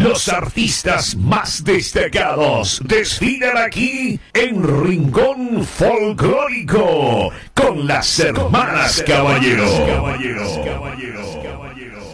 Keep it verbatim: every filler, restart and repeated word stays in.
Los artistas más destacados desfilan aquí en Rincón Folclórico con las hermanas Caballero. Caballeros, caballeros, caballeros.